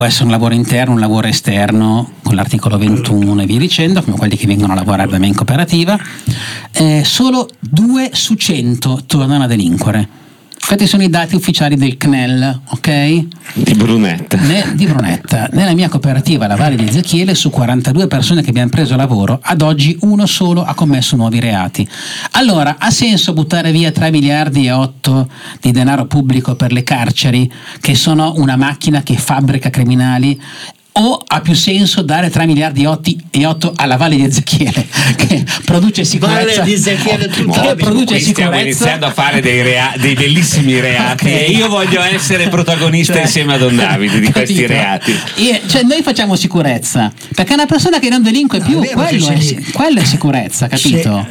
Può essere un lavoro interno, un lavoro esterno con l'articolo 21 e via dicendo, come quelli che vengono a lavorare da me in cooperativa. Solo 2 su 100 tornano a delinquere. Questi sono i dati ufficiali del CNEL, ok? Di Brunetta. Di Brunetta. Nella mia cooperativa, la Valle di Ezechiele, su 42 persone che abbiamo preso lavoro, ad oggi uno solo ha commesso nuovi reati. Allora, ha senso buttare via 3 miliardi e 8 di denaro pubblico per le carceri, che sono una macchina che fabbrica criminali? O ha più senso dare 3 miliardi e 8 alla Valle di Ezechiele, che produce sicurezza? Valle di Ezechiele, che produce sicurezza. Stiamo iniziando a fare dei bellissimi reati, Okay. e io voglio essere protagonista insieme a Don Davide di questi reati. Cioè, noi facciamo sicurezza, perché una persona che non delinque più, quello è sicurezza, capito?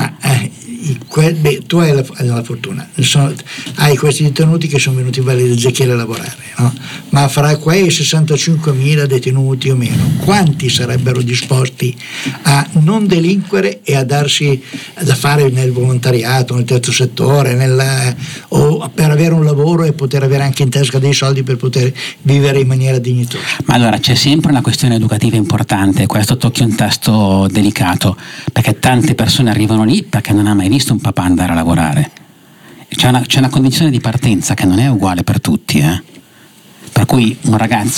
Tu hai la fortuna, hai questi detenuti che sono venuti in Valle di Ezechiele a lavorare, no? Ma fra quei 65.000 detenuti o meno, quanti sarebbero disposti a non delinquere e a darsi da fare nel volontariato, nel terzo settore, o per avere un lavoro e poter avere anche in tasca dei soldi per poter vivere in maniera dignitosa? Ma allora c'è sempre una questione educativa importante, questo tocchi un tasto delicato, perché tante persone arrivano lì perché non hanno mai visto un papà andare a lavorare. C'è una condizione di partenza che non è uguale per tutti, per cui un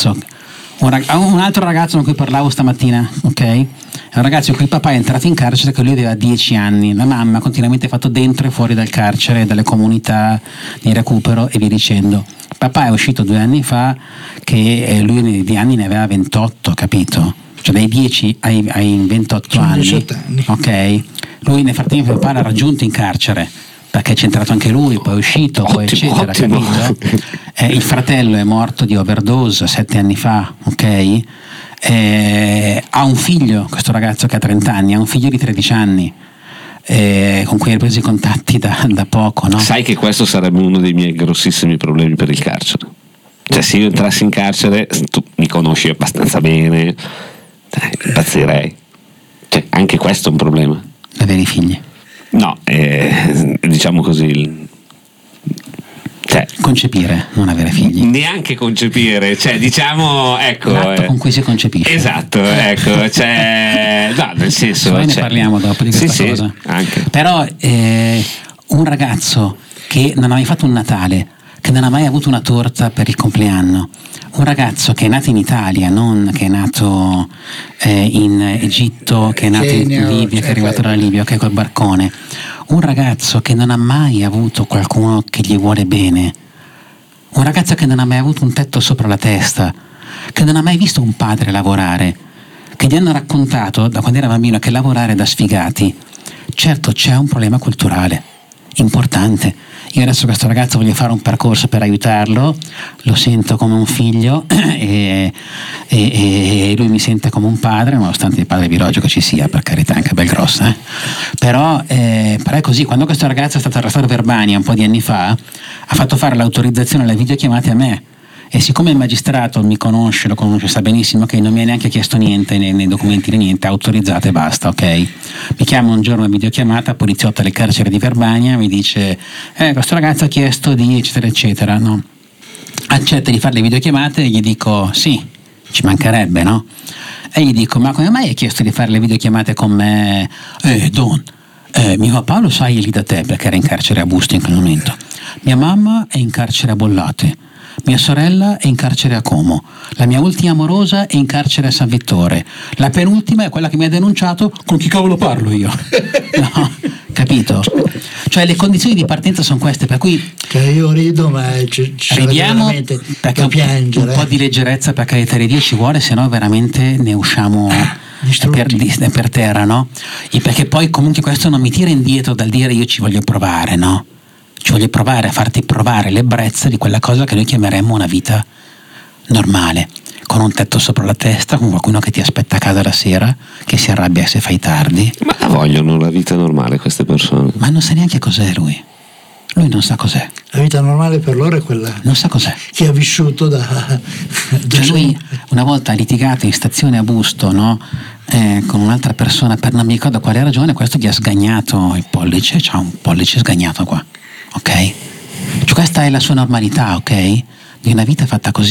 altro ragazzo con cui parlavo stamattina, ok? È un ragazzo il cui papà è entrato in carcere che lui aveva 10 anni, la mamma ha continuamente fatto dentro e fuori dal carcere, dalle comunità di recupero e via dicendo. Il papà è uscito 2 anni fa che lui nei anni ne aveva 28, capito? Cioè dai 10 ai 28 anni, ok? Lui nel frattempo il papà l'ha raggiunto in carcere perché c'è entrato anche lui, poi è uscito, poi eccetera, capito? Il fratello è morto di overdose 7 anni fa, ok? Ha un figlio, questo ragazzo che ha 30 anni, ha un figlio di 13 anni. Con cui hai preso i contatti da poco, no? Sai che questo sarebbe uno dei miei grossissimi problemi per il carcere. Cioè, se io entrassi in carcere, tu mi conosci abbastanza bene, impazzirei. Cioè, anche questo è un problema. Avere i figli? No, diciamo così. Cioè, concepire, non avere figli. Neanche concepire, cioè diciamo, ecco. L'atto con cui si concepisce. Esatto, ecco, cioè, no, nel senso. Poi ne parliamo dopo di questa cosa. Sì, anche. Però un ragazzo che non ha mai fatto un Natale, che non ha mai avuto una torta per il compleanno, un ragazzo che è nato in Italia, non che è nato in Egitto, che è nato in Libia, che è arrivato dalla Libia, che è col barcone, un ragazzo che non ha mai avuto qualcuno che gli vuole bene, un ragazzo che non ha mai avuto un tetto sopra la testa, che non ha mai visto un padre lavorare, che gli hanno raccontato da quando era bambino che lavorare è da sfigati. Certo, c'è un problema culturale importante. Io adesso questo ragazzo voglio fare un percorso per aiutarlo, lo sento come un figlio e lui mi sente come un padre, nonostante il padre biologico ci sia, per carità, anche bel grosso, però è così. Quando questo ragazzo è stato arrestato per Verbania un po' di anni fa, ha fatto fare l'autorizzazione alle videochiamate a me, e siccome il magistrato lo conosce, sa benissimo che non mi ha neanche chiesto niente nei documenti né niente, ha autorizzato e basta, ok? Mi chiama un giorno a videochiamata, poliziotto alle carceri di Verbania, mi dice questo ragazzo ha chiesto di eccetera eccetera, no? Accetta di fare le videochiamate e gli dico sì, ci mancherebbe, no? E gli dico ma come mai hai chiesto di fare le videochiamate con me? Mio papà lo sai è lì da te perché era in carcere a Busto in quel momento, mia mamma è in carcere a Bollate, mia sorella è in carcere a Como, la mia ultima amorosa è in carcere a San Vittore, la penultima è quella che mi ha denunciato. Con chi cavolo parlo io? No, capito? Cioè le condizioni di partenza sono queste, per cui io rido, ma ci ridiamo perché da piangere. Un po' di leggerezza, per carità di Dio, ci vuole, se no veramente ne usciamo per terra, no? E perché poi comunque questo non mi tira indietro dal dire io ci voglio provare, no? Ci voglio provare a farti provare l'ebbrezza di quella cosa che noi chiameremmo una vita normale, con un tetto sopra la testa, con qualcuno che ti aspetta a casa la sera, che si arrabbia se fai tardi. Ma la vogliono la vita normale queste persone? Ma non sa neanche cos'è lui non sa cos'è. La vita normale per loro è quella, non sa cos'è, che ha vissuto cioè lui una volta ha litigato in stazione a Busto, no? Con un'altra persona per non mi ricordo quale ragione, questo gli ha sgagnato il pollice, c'ha un pollice sgagnato qua, ok? Cioè questa è la sua normalità, ok? Di una vita fatta così.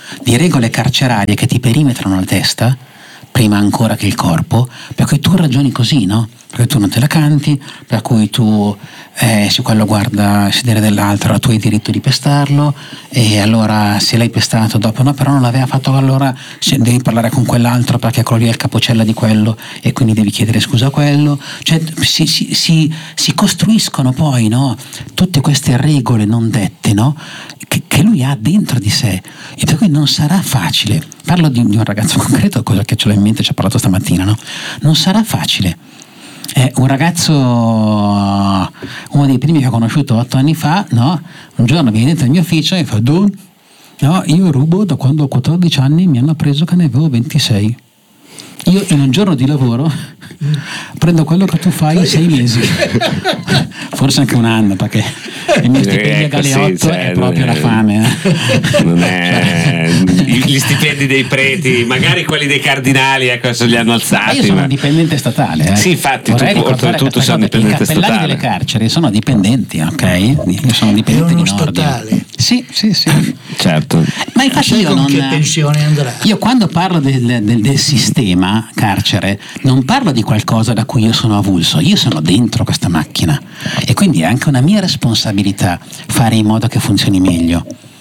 di regole carcerarie che ti perimetrano la testa prima ancora che il corpo, per cui tu ragioni così, no? Perché tu non te la canti, per cui tu se quello guarda il sedere dell'altro tu hai il diritto di pestarlo, e allora se l'hai pestato dopo no, però non l'aveva fatto, allora devi parlare con quell'altro perché quello lì è il capocella di quello e quindi devi chiedere scusa a quello. Cioè si costruiscono poi, no, tutte queste regole non dette, no, che lui ha dentro di sé, e per cui non sarà facile. Parlo di un ragazzo concreto, cosa che ce l'ho in mente, ci ho parlato stamattina, no? Non sarà facile. Un ragazzo, uno dei primi che ho conosciuto 8 anni fa, no? Un giorno viene dentro il mio ufficio e fa: no, io rubo da quando ho 14 anni, mi hanno preso che ne avevo 26. Io in un giorno di lavoro prendo quello che tu fai in 6 mesi, forse anche un anno, perché il mio stipendio Galeotto è proprio la fame. Non è gli stipendi dei preti, magari quelli dei cardinali, ecco, adesso li hanno alzati. Io sono dipendente statale. Sì, infatti, oltretutto sono dipendente statale. I cappellani delle carceri sono dipendenti, ok? Io sono dipendente di Nordio. Sì. Certo. Ma infatti io con non. Che pensione andrà? Io quando parlo del sistema carcere non parlo di qualcosa da cui io sono avulso, io sono dentro questa macchina e quindi è anche una mia responsabilità fare in modo che funzioni meglio.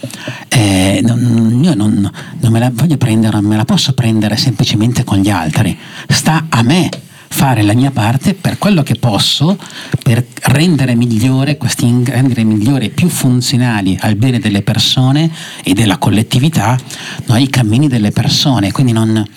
Io non me la voglio prendere, non me la posso prendere semplicemente con gli altri, sta a me fare la mia parte per quello che posso per rendere migliore e più funzionali al bene delle persone e della collettività, no, i cammini delle persone. Quindi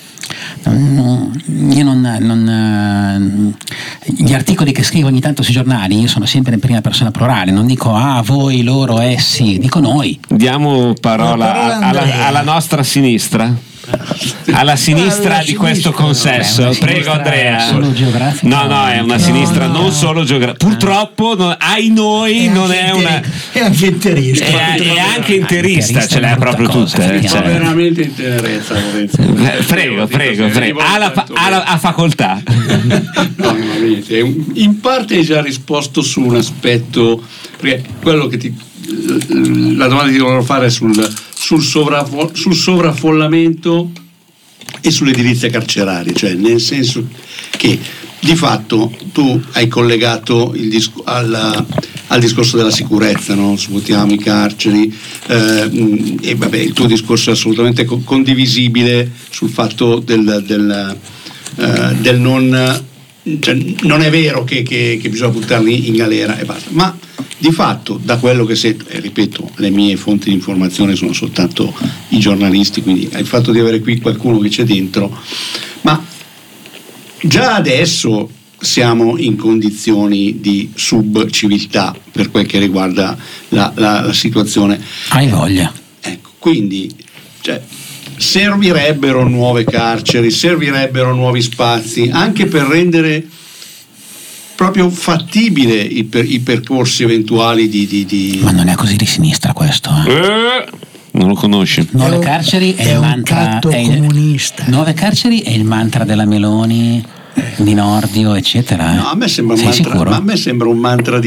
gli articoli che scrivo ogni tanto sui giornali, io sono sempre in prima persona plurale, non dico voi, loro, essi, dico noi. Diamo parola alla nostra sinistra. Alla sinistra di questo consesso, prego Andrea. Solo geografica? No, è una sinistra non solo geografica. Purtroppo, ai noi non è una. È anche interista. È anche interista, ce l'ha proprio tutta. Fa veramente in tenerezza. Prego. Ha facoltà. No, in parte hai già risposto su un aspetto, perché quello che la domanda che ti volevo fare è sul sovraffollamento e sull'edilizia carceraria, cioè nel senso che di fatto tu hai collegato al discorso della sicurezza, no? Svuotiamo i carceri, e vabbè, il tuo discorso è assolutamente condivisibile sul fatto del non, cioè, non è vero che bisogna buttarli in galera e basta, ma di fatto da quello che sento, e ripeto, le mie fonti di informazione sono soltanto i giornalisti, quindi il fatto di avere qui qualcuno che c'è dentro, ma già adesso siamo in condizioni di subciviltà per quel che riguarda la situazione. Hai voglia. Ecco, quindi cioè, servirebbero nuove carceri, servirebbero nuovi spazi anche per rendere proprio fattibile i percorsi eventuali di. Ma non è così di sinistra questo. Non lo conosci? Nuove carceri è il mantra comunista. Nuove carceri è il mantra della Meloni, di Nordio, eccetera. No, a me sembra un Sei mantra. sicuro? Ma a me sembra un mantra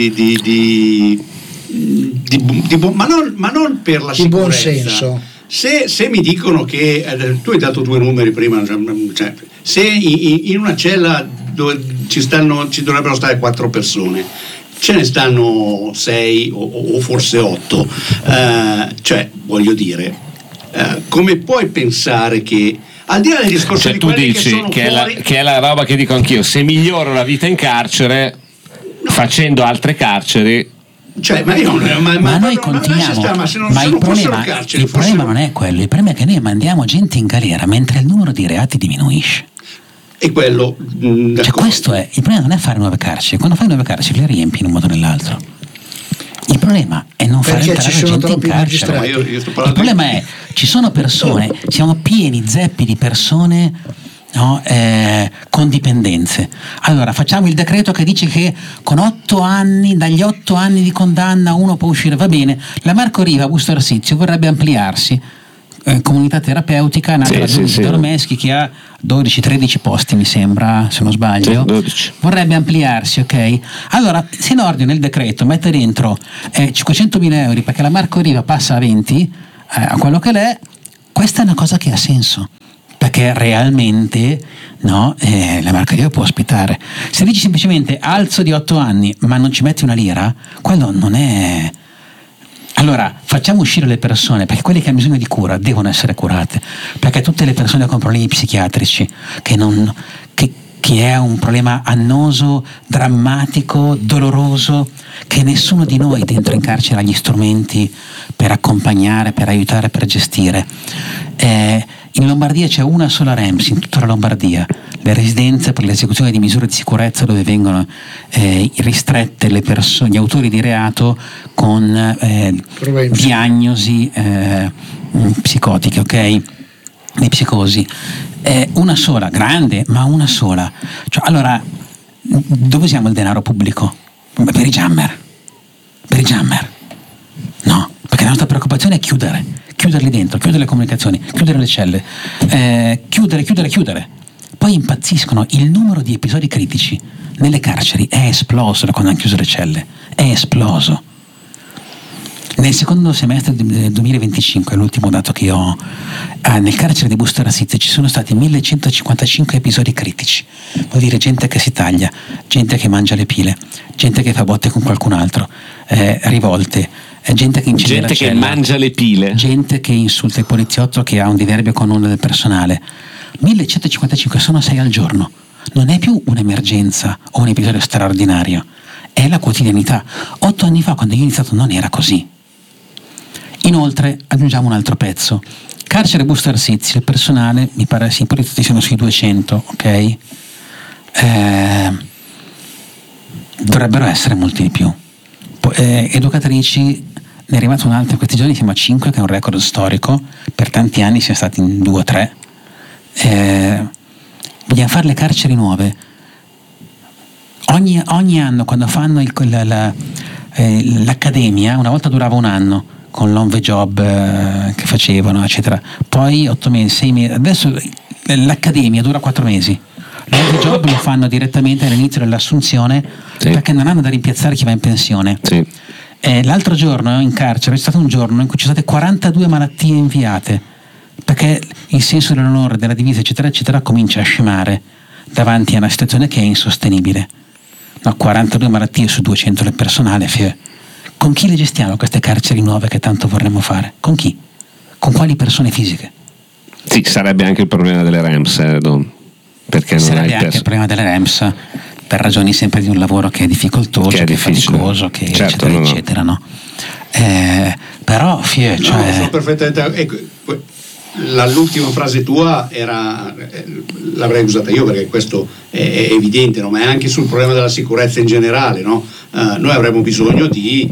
ma non per la di sicurezza. buon senso. Se mi dicono che tu hai dato 2 numeri prima, cioè, se in una cella dove ci dovrebbero stare 4 persone, ce ne stanno 6 o forse 8, cioè voglio dire, come puoi pensare che al di là del discorso, cioè, di tu quelli dici che sono fuori, che è la roba che dico anch'io, se miglioro la vita in carcere facendo altre carceri. Cioè, ma noi continuiamo, ma il problema non è quello, il problema è che noi mandiamo gente in galera mentre il numero di reati diminuisce. E quello cioè, questo è il problema, non è fare nuove carceri, quando fai nuove carceri le riempi in un modo o nell'altro. Il problema è non fare entrare la gente in carcere. Il problema è ci sono persone, siamo pieni zeppi di persone, no, con dipendenze. Allora facciamo il decreto che dice che con 8 anni, dagli 8 anni di condanna uno può uscire, va bene. La Marco Riva Busto Arsizio vorrebbe ampliarsi, comunità terapeutica nata da Giuseppe Ormeschi che ha 12-13 posti mi sembra, se non sbaglio, 12. Vorrebbe ampliarsi, ok? Allora se Nordio nel decreto mette dentro 500.000 euro perché la Marco Riva passa a 20 a quello che l'è, questa è una cosa che ha senso, perché realmente no, l'Embarcadero può ospitare. Se dici semplicemente alzo di 8 anni ma non ci metti una lira, quello non è. Allora facciamo uscire le persone, perché quelli che hanno bisogno di cura devono essere curate, perché tutte le persone con problemi psichiatrici che è un problema annoso, drammatico, doloroso, che nessuno di noi dentro in carcere ha gli strumenti per accompagnare, per aiutare, per gestire. In Lombardia c'è una sola REMS in tutta la Lombardia, le residenze per l'esecuzione di misure di sicurezza dove vengono ristrette le persone, gli autori di reato con diagnosi psicotiche, ok? Di psicosi. Una sola, grande, ma una sola. Cioè, allora, dove usiamo il denaro pubblico? Per i jammer. No, perché la nostra preoccupazione è chiuderli dentro, chiudere le comunicazioni, chiudere le celle, chiudere. Poi impazziscono. Il numero di episodi critici nelle carceri è esploso da quando hanno chiuso le celle, è esploso. Nel secondo semestre del 2025, l'ultimo dato che ho, nel carcere di Busto Arsizio ci sono stati 1155 episodi critici. Vuol dire gente che si taglia, gente che mangia le pile, gente che fa botte con qualcun altro, rivolte, gente che incendia la cella, mangia le pile, gente che insulta il poliziotto, che ha un diverbio con uno del personale. 1155 sono 6 al giorno. Non è più un'emergenza o un episodio straordinario, è la quotidianità. 8 anni fa, quando io ho iniziato, non era così. Inoltre aggiungiamo un altro pezzo: carcere Busto Arsizio, il personale mi pare si ipotizzati siano sui 200, ok? Dovrebbero essere molti di più. Educatrici, ne è arrivato un'altra questi giorni, siamo a 5, che è un record storico. Per tanti anni siamo stati in 2 o 3. Vogliamo fare le carceri nuove. Ogni anno, quando fanno l'accademia, una volta durava un anno con l'on the job che facevano, eccetera. Poi 8 mesi, 6 mesi. Adesso l'accademia dura 4 mesi. L'on the job lo fanno direttamente all'inizio dell'assunzione, sì, perché non hanno da rimpiazzare chi va in pensione. Sì. L'altro giorno in carcere è stato un giorno in cui ci sono state 42 malattie inviate, perché il senso dell'onore, della divisa, eccetera, eccetera, comincia a scemare davanti a una situazione che è insostenibile. 42 malattie su 200 del personale. Con chi le gestiamo queste carceri nuove che tanto vorremmo fare? Con chi? Con quali persone fisiche? Sì, sarebbe anche il problema delle REMS, Don, perché non sarebbe anche il problema delle REMS, per ragioni sempre di un lavoro che è difficoltoso, che è faticoso, che certo, eccetera, no. Però sono perfettamente. L'ultima frase tua l'avrei usata io, perché questo è evidente, no? Ma è anche sul problema della sicurezza in generale, no? Noi avremo bisogno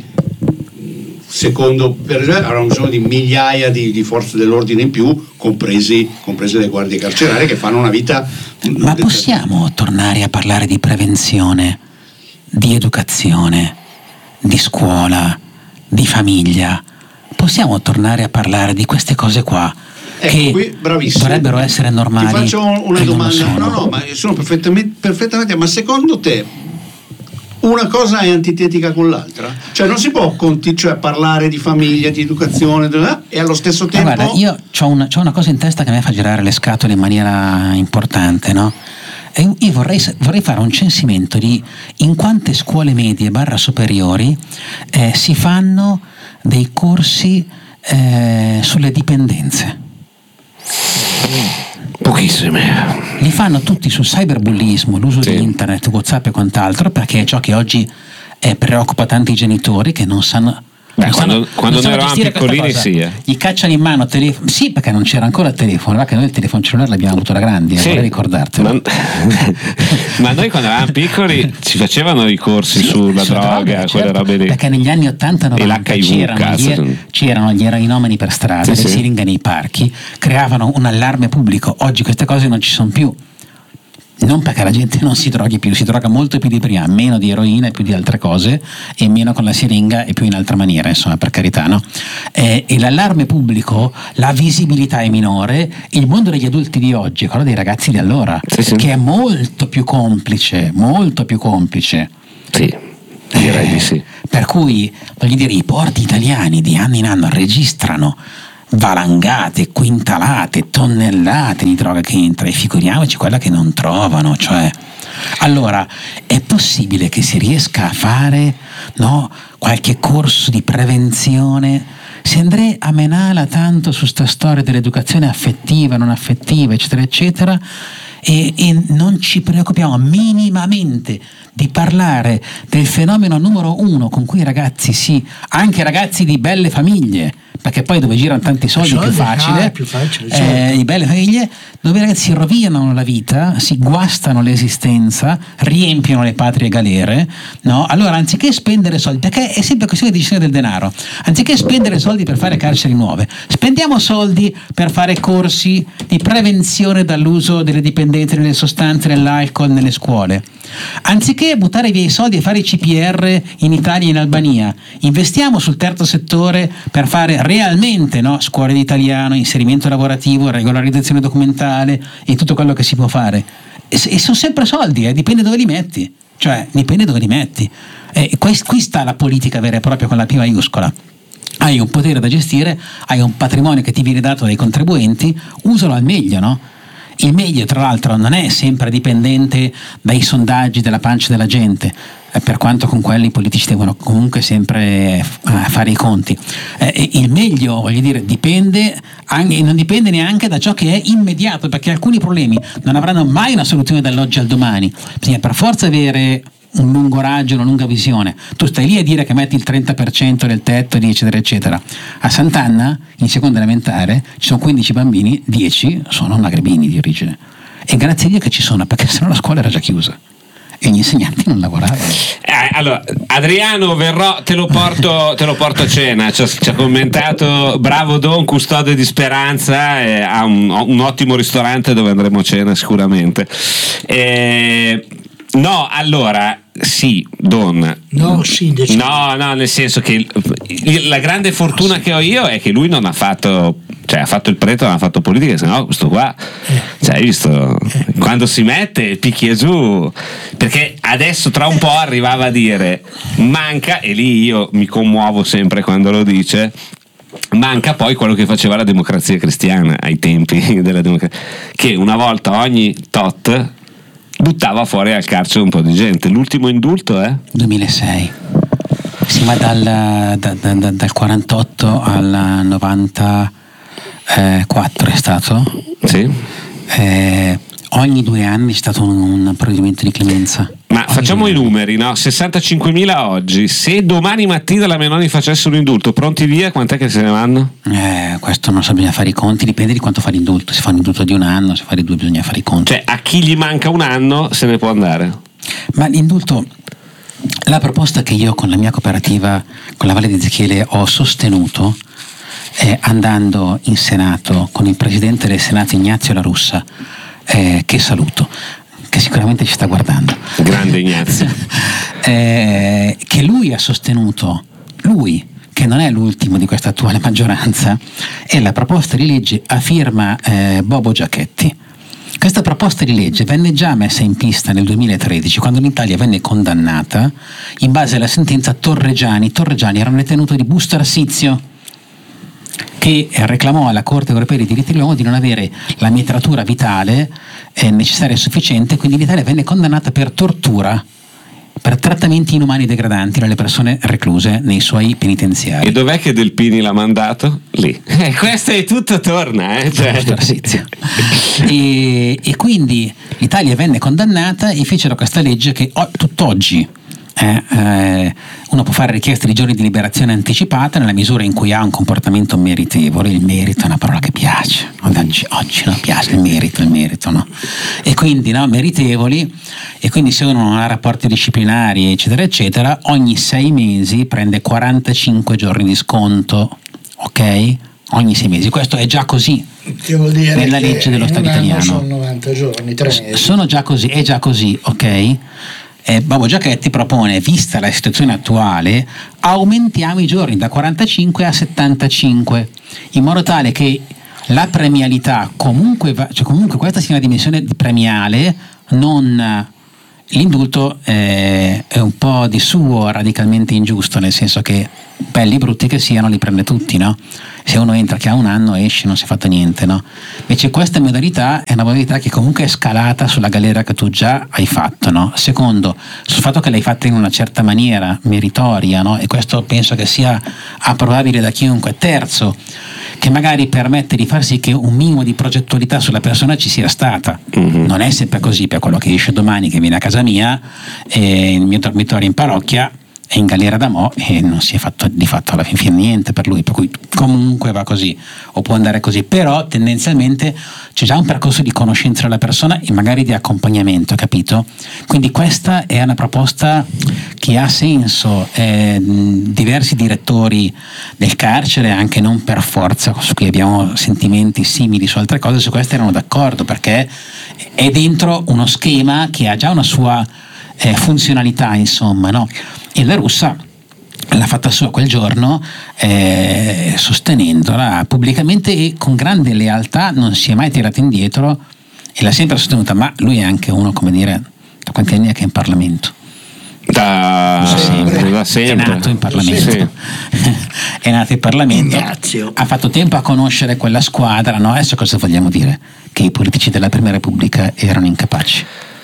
avremo bisogno di migliaia di forze dell'ordine in più, comprese le guardie carcerarie, che fanno una vita. Ma possiamo tornare a parlare di prevenzione, di educazione, di scuola, di famiglia? Possiamo tornare a parlare di queste cose qua? Che qui, dovrebbero essere normali. Ti faccio una domanda. No, ma sono perfettamente. Ma secondo te una cosa è antitetica con l'altra? Cioè non si può parlare di famiglia, di educazione e allo stesso tempo. Guarda, io c'ho una cosa in testa che mi fa girare le scatole in maniera importante, no? E io vorrei fare un censimento di in quante scuole medie / superiori si fanno dei corsi sulle dipendenze. Pochissime. Li fanno tutti sul cyberbullismo, l'uso di internet, WhatsApp e quant'altro, perché è ciò che oggi preoccupa tanti genitori che non sanno. Quando noi eravamo piccolini gli cacciano in mano telefono. Sì, perché non c'era ancora il telefono, perché noi il telefono cellulare l'abbiamo avuto da grandi, vorrei ricordartelo. Ma noi quando eravamo piccoli ci facevano i corsi sulla droga, quelle robe lì. Perché negli anni 80-90 c'erano gli eroinomani per strada, le siringhe nei parchi, creavano un allarme pubblico. Oggi queste cose non ci sono più. Non perché la gente non si droghi più, si droga molto più di prima, meno di eroina e più di altre cose, e meno con la siringa e più in altra maniera, insomma, per carità, no? E l'allarme pubblico, la visibilità è minore. Il mondo degli adulti di oggi è quello dei ragazzi di allora, che è molto più complice. Sì, direi di sì. Per cui, voglio dire, i porti italiani di anno in anno registrano valangate, quintalate, tonnellate di droga che entra, e figuriamoci quella che non trovano, cioè. Allora, è possibile che si riesca a fare, no, qualche corso di prevenzione? Se andrei a menala tanto su sta storia dell'educazione affettiva, non affettiva, eccetera, eccetera, e non ci preoccupiamo minimamente di parlare del fenomeno numero uno con cui i ragazzi, anche ragazzi di belle famiglie, perché poi dove girano tanti soldi è più facile, certo. di belle famiglie, dove i ragazzi si rovinano la vita, si guastano l'esistenza, riempiono le patrie galere, no? Allora, anziché spendere soldi, perché è sempre questione di gestione del denaro, anziché spendere soldi per fare carceri nuove, spendiamo soldi per fare corsi di prevenzione dall'uso delle dipendenze, delle sostanze, dell'alcol nelle scuole. Anziché buttare via i soldi e fare i CPR in Italia e in Albania, investiamo sul terzo settore per fare realmente, no, scuole di italiano, inserimento lavorativo, regolarizzazione documentale e tutto quello che si può fare. E sono sempre soldi, dipende dove li metti. Cioè, dipende dove li metti. Qui sta la politica vera e propria con la P maiuscola. Hai un potere da gestire, hai un patrimonio che ti viene dato dai contribuenti, usalo al meglio, no? Il meglio, tra l'altro, non è sempre dipendente dai sondaggi della pancia della gente, per quanto con quelli i politici devono comunque sempre fare i conti. Il meglio, voglio dire, non dipende neanche da ciò che è immediato, perché alcuni problemi non avranno mai una soluzione dall'oggi al domani. Bisogna per forza avere un lungo raggio, una lunga visione. Tu stai lì a dire che metti il 30% del tetto, eccetera eccetera. A Sant'Anna, in seconda elementare, ci sono 15 bambini, 10 sono magrebini di origine, e grazie a Dio che ci sono, perché sennò la scuola era già chiusa e gli insegnanti non lavoravano. Allora, Adriano, verrò, te lo porto a cena. Ci ha commentato: bravo Don, custode di speranza, ha un ottimo ristorante dove andremo a cena sicuramente. No, allora sì, Don. No, sì, no, nel senso che la grande fortuna che ho io è che lui non ha fatto, cioè ha fatto il prete, non ha fatto politica, sennò questo qua, cioè hai visto, quando si mette picchia giù, perché adesso tra un po' arrivava a dire manca, e lì io mi commuovo sempre quando lo dice, manca poi quello che faceva la Democrazia Cristiana ai tempi della democrazia, che una volta ogni tot buttava fuori al carcere un po' di gente. L'ultimo indulto è? 2006. Sì, ma dal 48 al 94 è stato? Sì. Ogni 2 anni è stato un provvedimento di clemenza. Ma facciamo i numeri, no? 65.000 oggi. Se domani mattina la Meloni facesse un indulto, pronti via, quant'è che se ne vanno? Questo non so, bisogna fare i conti, dipende di quanto fa l'indulto. Se fa un indulto di 1 anno, se fa di 2, bisogna fare i conti. Cioè, a chi gli manca 1 anno se ne può andare? Ma l'indulto, la proposta che io con la mia cooperativa, con la Valle di Ezechiele, ho sostenuto, andando in Senato con il presidente del Senato Ignazio La Russa, che saluto, che sicuramente ci sta guardando. Grande Ignazio. Che lui ha sostenuto, lui che non è l'ultimo di questa attuale maggioranza, è la proposta di legge a firma Bobo Giachetti. Questa proposta di legge venne già messa in pista nel 2013, quando l'Italia venne condannata in base alla sentenza Torreggiani. Torreggiani era un detenuto di Busto Arsizio che reclamò alla Corte Europea dei Diritti dell'Uomo di non avere la mietratura vitale necessaria e sufficiente, quindi l'Italia venne condannata per tortura, per trattamenti inumani e degradanti dalle persone recluse nei suoi penitenziari. E dov'è che Delpini l'ha mandato? Lì. Questo è tutto, torna. Cioè. E quindi l'Italia venne condannata e fecero questa legge che tutt'oggi uno può fare richiesta di giorni di liberazione anticipata nella misura in cui ha un comportamento meritevole. Il merito è una parola che piace, oggi non piace il merito, no? E quindi meritevoli, e quindi se uno non ha rapporti disciplinari eccetera eccetera, ogni 6 mesi prende 45 giorni di sconto, ok? Ogni 6 mesi, questo è già così. Che vuol dire nella legge dello Stato italiano sono 90 giorni, 3 mesi. Sono già così, è già così, ok? Bobo Giachetti propone, vista la situazione attuale, aumentiamo i giorni da 45 a 75, in modo tale che la premialità comunque questa sia una dimensione premiale, non l'indulto è un po' di suo radicalmente ingiusto, nel senso che belli brutti che siano, li prende tutti, no? Se uno entra che ha un anno, esce, non si è fatto niente, no? Invece questa modalità è una modalità che comunque è scalata sulla galera che tu già hai fatto, no? Secondo, sul fatto che l'hai fatta in una certa maniera meritoria, no? E questo penso che sia approvabile da chiunque. Terzo, che magari permette di far sì che un minimo di progettualità sulla persona ci sia stata. Non è sempre così, per quello che esce domani, che viene a casa mia, il mio dormitorio in parrocchia è in galera da mo' e non si è fatto di fatto alla fine niente per lui, per cui comunque va così o può andare così, però tendenzialmente c'è già un percorso di conoscenza della persona e magari di accompagnamento, capito? Quindi questa è una proposta che ha senso. Diversi direttori del carcere, anche non per forza, su cui abbiamo sentimenti simili su altre cose, su questo erano d'accordo, perché è dentro uno schema che ha già una sua funzionalità, insomma, no? E la Russa l'ha fatta sua quel giorno, sostenendola pubblicamente e con grande lealtà, non si è mai tirata indietro e l'ha sempre sostenuta. Ma lui è anche uno, come dire, da quanti anni è che è in Parlamento? Da sempre. È nato in Parlamento. Sì. È nato in Parlamento. Ignazio. Ha fatto tempo a conoscere quella squadra, no? Adesso cosa vogliamo dire? Che i politici della Prima Repubblica erano incapaci.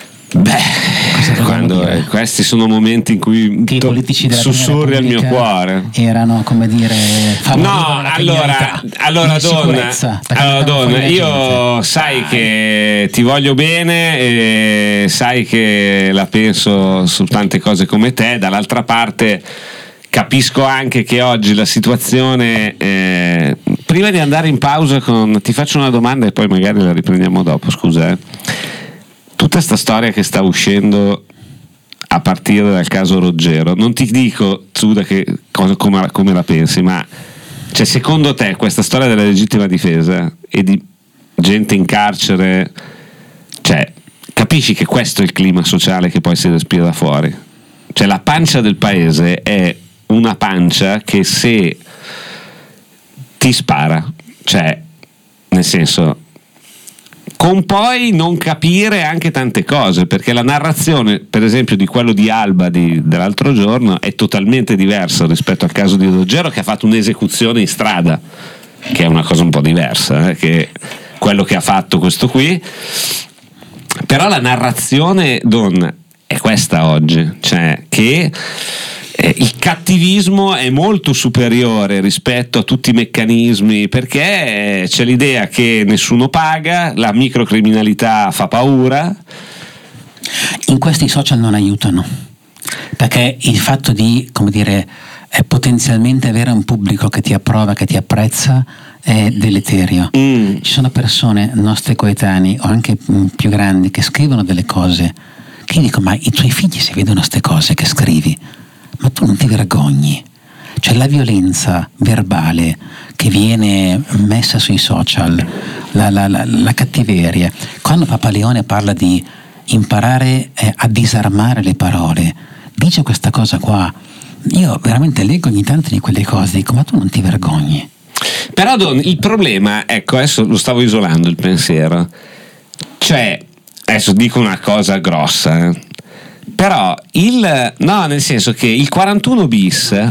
Questi sono momenti in cui i politici della sussurri al mio cuore. Erano, come dire, no, allora Don, io sai che ti voglio bene e sai che la penso su tante cose come te. Dall'altra parte capisco anche che oggi la situazione, prima di andare in pausa ti faccio una domanda e poi magari la riprendiamo dopo, scusa. Tutta sta storia che sta uscendo a partire dal caso Roggero, non ti dico Zuda come la pensi, ma cioè, secondo te questa storia della legittima difesa e di gente in carcere, cioè, capisci che questo è il clima sociale che poi si respira da fuori? Cioè la pancia del paese è una pancia che se ti spara, cioè nel senso, con poi non capire anche tante cose, perché la narrazione, per esempio, di quello di Alba dell'altro giorno è totalmente diversa rispetto al caso di Roggero, che ha fatto un'esecuzione in strada, che è una cosa un po' diversa, che quello che ha fatto questo qui. Però la narrazione, Don, è questa oggi, cioè che il cattivismo è molto superiore rispetto a tutti i meccanismi, perché c'è l'idea che nessuno paga, la microcriminalità fa paura. In questo i social non aiutano, perché il fatto di, come dire, potenzialmente avere un pubblico che ti approva, che ti apprezza, è deleterio. Ci sono persone, nostri coetanei o anche più grandi, che scrivono delle cose che io dico: ma i tuoi figli, se vedono queste cose che scrivi, ma tu non ti vergogni? Cioè la violenza verbale che viene messa sui social, la cattiveria. Quando Papa Leone parla di imparare a disarmare le parole, dice questa cosa qua. Io veramente leggo ogni tanto di quelle cose, dico: ma tu non ti vergogni? Però Don, il problema, ecco, adesso lo stavo isolando il pensiero, cioè adesso dico una cosa grossa, però nel senso che il 41 bis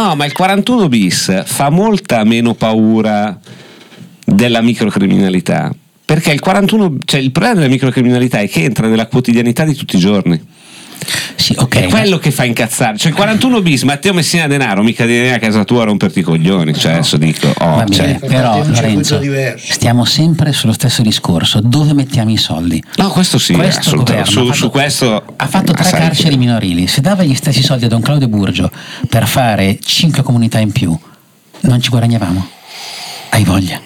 fa molta meno paura della microcriminalità, perché il 41, cioè il problema della microcriminalità è che entra nella quotidianità di tutti i giorni. Sì, okay, è quello che fa incazzare. Cioè il 41 bis, Matteo Messina Denaro mica viene a casa tua a romperti i coglioni, cioè adesso dico va bene, però Lorenzo, stiamo sempre sullo stesso discorso: dove mettiamo i soldi? No, questo sì, assolutamente. Su questo ha fatto 3 carceri minorili. Se dava gli stessi soldi a Don Claudio Burgio per fare 5 comunità in più, non ci guadagnavamo? Hai voglia,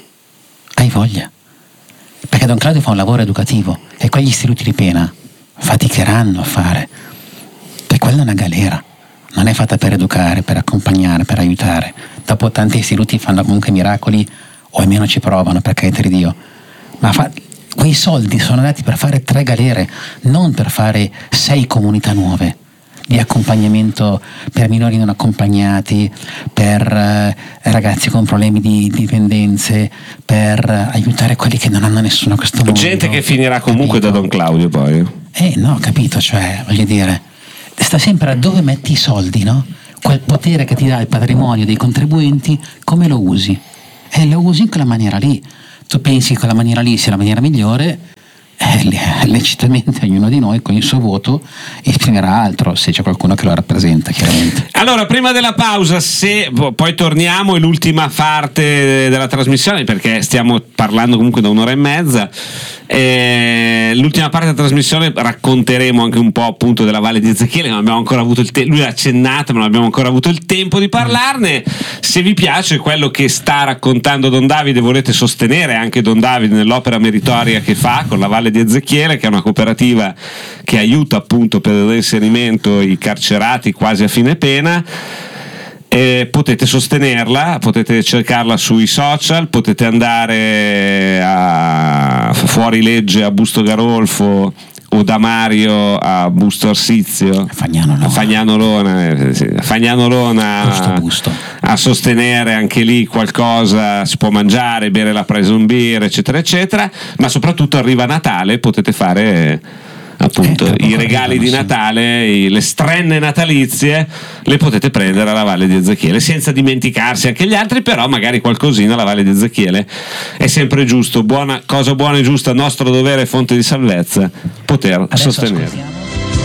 perché Don Claudio fa un lavoro educativo e quegli istituti di pena faticheranno a fare, perché quella è una galera, non è fatta per educare, per accompagnare, per aiutare. Dopo tanti istituti fanno comunque miracoli, o almeno ci provano, per carità di Dio, ma quei soldi sono andati per fare 3 galere, non per fare 6 comunità nuove di accompagnamento per minori non accompagnati, per ragazzi con problemi di dipendenze, per aiutare quelli che non hanno nessuno a questo mondo. Gente che finirà comunque, capito? Da Don Claudio poi. No, capito, cioè, voglio dire, sta sempre a dove metti i soldi, no? quel potere che ti dà il patrimonio dei contribuenti, come lo usi? E lo usi in quella maniera lì. Tu pensi che quella maniera lì sia la maniera migliore, lecitamente ognuno di noi con il suo voto esprimerà altro, se c'è qualcuno che lo rappresenta, chiaramente. Allora, prima della pausa, se poi torniamo, è l'ultima parte della trasmissione, perché stiamo parlando comunque da un'ora e mezza. L'ultima parte della trasmissione racconteremo anche un po' appunto della Valle di Ezechiele, non abbiamo ancora avuto il tempo, lui ha accennato ma non abbiamo ancora avuto il tempo di parlarne. Se vi piace quello che sta raccontando Don Davide, volete sostenere anche Don Davide nell'opera meritoria che fa con la Valle di Ezechiele, che è una cooperativa che aiuta appunto per il reinserimento i carcerati quasi a fine pena, potete sostenerla, potete cercarla sui social, potete andare a Fuori Legge a Busto Garolfo o da Mario a Busto Arsizio, a Fagnanolona a sostenere anche lì qualcosa. Si può mangiare, bere la Prison Beer, eccetera eccetera, ma soprattutto arriva Natale, potete fare appunto i regali di Natale, le strenne natalizie le potete prendere alla Valle di Ezechiele, senza dimenticarsi anche gli altri, però magari qualcosina alla Valle di Ezechiele è sempre giusto, cosa buona e giusta, nostro dovere e fonte di salvezza poter sostenere.